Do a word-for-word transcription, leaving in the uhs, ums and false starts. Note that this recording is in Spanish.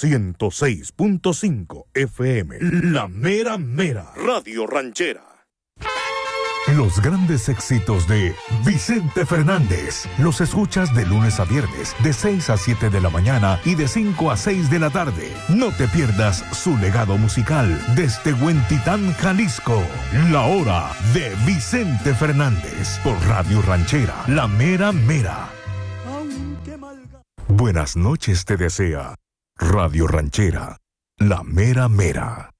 ciento seis punto cinco F M. La mera mera. Radio Ranchera. Los grandes éxitos de Vicente Fernández los escuchas de lunes a viernes de seis a siete de la mañana y de cinco a seis de la tarde. No te pierdas su legado musical desde Huentitán, Jalisco. La hora de Vicente Fernández por Radio Ranchera, la mera mera. Buenas noches te desea Radio Ranchera, la mera mera.